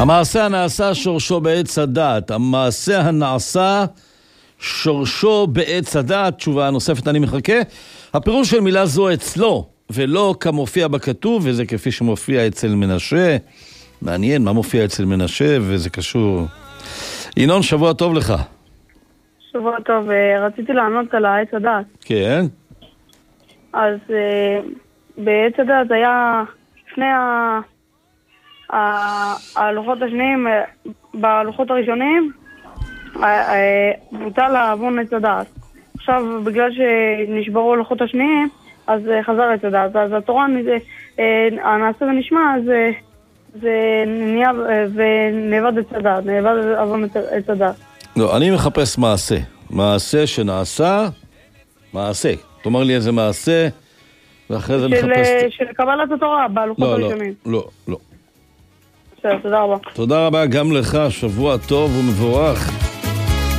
המעשה הנעשה שורשו בעץ הדעת. המעשה הנעשה שורשו בעץ הדעת. תשובה נוספת, אני מחכה. הפירוש של מילה זו אצלו, ולא כמופיע בכתוב, וזה כפי שמופיע אצל מנשה. מעניין מה מופיע אצל מנשה, וזה קשור. ינון, שבוע טוב לך. שבוע טוב, רציתי לענות על העץ הדעת. כן. אז בעץ הדעת היה לפני הלוחות השניים, בלוחות הראשונים, בוטל העוון עץ הדעת. עכשיו, בגלל שנשברו הלוחות השניים, אז חזר עץ הדעת. אז התורה, הנעשה ונשמע, זה נהיה ונאבד עץ הדעת, נאבד עוון עץ הדעת. לא, אני מחפש מעשה. מעשה שנעשה, מעשה. תאמר לי איזה מעשה, ואחרי זה נחפש... של קבלת התורה בלוחות הראשונים. לא. תודה רבה. תודה רבה גם לך, שבוע טוב ומבורך.